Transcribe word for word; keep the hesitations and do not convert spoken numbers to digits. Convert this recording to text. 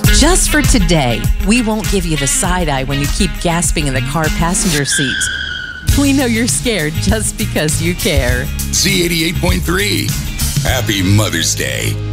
Just for today, we won't give you the side eye when you keep gasping in the car passenger seat. We know you're scared just because you care. Z eighty-eight point three. Happy Mother's Day.